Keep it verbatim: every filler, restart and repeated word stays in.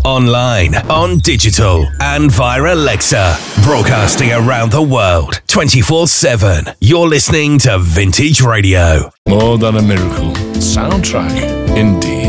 online, on digital, and via Alexa. Broadcasting around the world, twenty-four seven. You're listening to Vintage Radio. More than a miracle. Soundtrack, indeed.